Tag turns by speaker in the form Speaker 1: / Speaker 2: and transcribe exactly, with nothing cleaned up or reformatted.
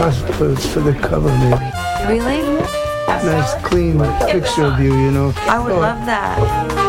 Speaker 1: cost for, for the cover, maybe.
Speaker 2: Really?
Speaker 1: Nice, clean picture of you, you know.
Speaker 2: I would love that.